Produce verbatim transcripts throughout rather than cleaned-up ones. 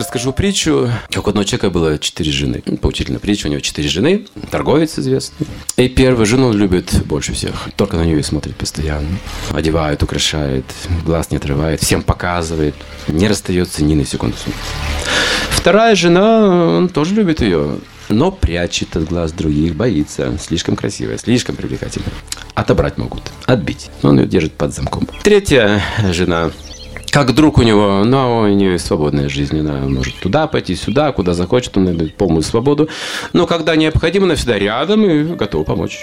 расскажу притчу. Как у одного человека было четыре жены. Поучительная притча. У него четыре жены. Торговец известный. И первую жену он любит больше всех. Только на нее и смотрит постоянно. Одевает, украшает, глаз не отрывает, всем показывает. Не расстается ни на секунду. Вторая жена, он тоже любит ее, но прячет от глаз других, боится. Слишком красивая, слишком привлекательная. Отобрать могут, отбить. Он ее держит под замком. Третья жена, как друг у него, но у нее свободная жизнь. Она может туда пойти, сюда, куда захочет. Он дает полную свободу. Но когда необходимо, она всегда рядом и готова помочь.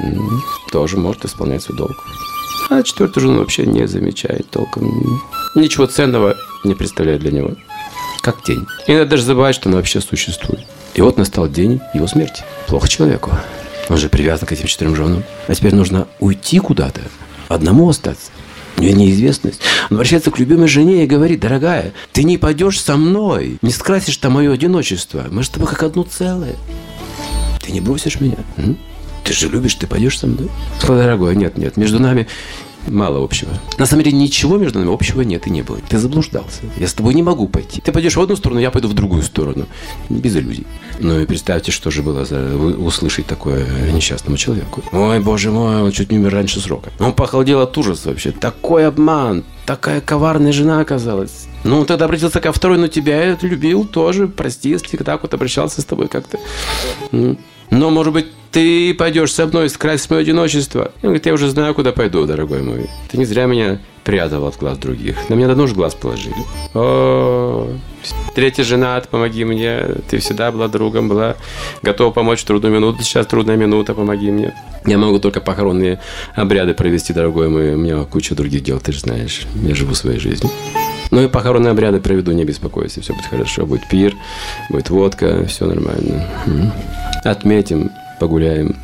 Тоже может исполнять свой долг. А четвертую жену вообще не замечает толком. Ничего ценного не представляет для него. Как тень. И надо даже забывать, что она вообще существует. И вот настал день его смерти. Плохо человеку. Он же привязан к этим четырем женам. А теперь нужно уйти куда-то. Одному остаться. У нее неизвестность. Он обращается к любимой жене и говорит: дорогая, ты не пойдешь со мной. Не скрасишь там мое одиночество. Мы же с тобой как одно целое. Ты не бросишь меня. М? Ты же любишь, ты пойдешь со мной. Сказал: дорогой, нет, нет, между нами мало общего. На самом деле ничего между нами общего нет и не было. Ты заблуждался. Я с тобой не могу пойти. Ты пойдешь в одну сторону, я пойду в другую сторону. Без иллюзий. Ну и представьте, что же было за услышать такое несчастному человеку. Ой, боже мой, он чуть не умер раньше срока. Он похолодел от ужаса вообще. Такой обман. Такая коварная жена оказалась. Ну, он тогда обратился ко второй, но тебя я любил тоже. Прости, если так вот обращался с тобой как-то. Но, может быть, ты пойдешь со мной скрасить мое одиночество. Он говорит: я уже знаю, куда пойду, дорогой мой. Ты не зря меня прятал от глаз других. На меня давно же глаз положили. О, третья жена, помоги мне. Ты всегда была другом, была готова помочь в трудную минуту. Сейчас трудная минута, помоги мне. Я могу только похоронные обряды провести, дорогой мой. У меня куча других дел, ты же знаешь. Я живу своей жизнью. Ну и похоронные обряды проведу, не беспокойся. Все будет хорошо. Будет пир, будет водка, все нормально. Отметим, погуляем.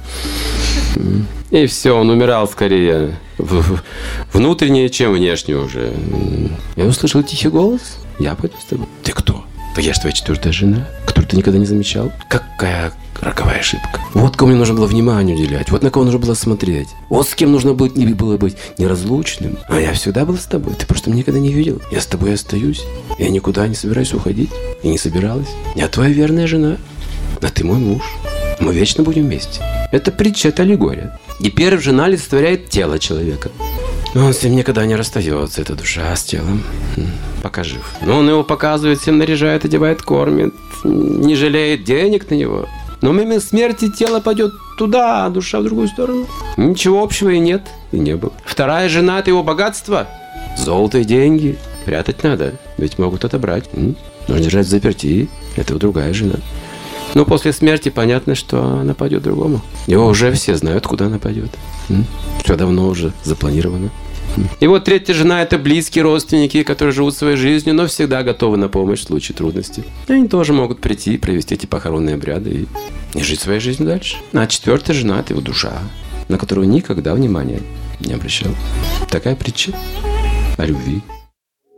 И все, он умирал скорее внутренне, чем внешне уже. Я услышал тихий голос. Я пойду с тобой. Ты кто? Да я же твоя четвертая жена, которую ты никогда не замечал. Какая роковая ошибка. Вот кому мне нужно было внимание уделять. Вот на кого нужно было смотреть. Вот с кем нужно было, не было быть неразлучным. А я всегда был с тобой. Ты просто меня никогда не видел. Я с тобой остаюсь. Я никуда не собираюсь уходить. И не собиралась. Я твоя верная жена. А ты мой муж. Мы вечно будем вместе. Это притча, это аллегория. И первая жена олицетворяет тело человека. Он с ним никогда не расстается, эта душа с телом, пока жив. Но он его показывает, всем наряжает, одевает, кормит, не жалеет денег на него. Но в момент смерти тело пойдет туда, а душа в другую сторону. Ничего общего и нет, и не было. Вторая жена – это его богатство. Золото и деньги. Прятать надо, ведь могут отобрать. Нужно держать в заперти. Это другая жена. Но после смерти понятно, что она пойдет другому. Его уже все знают, куда она пойдет. Все давно уже запланировано. И вот третья жена – это близкие родственники, которые живут своей жизнью, но всегда готовы на помощь в случае трудностей. Они тоже могут прийти, провести эти похоронные обряды и, и жить своей жизнью дальше. А четвертая жена – это его душа, на которую никогда внимания не обращал. Такая притча о любви.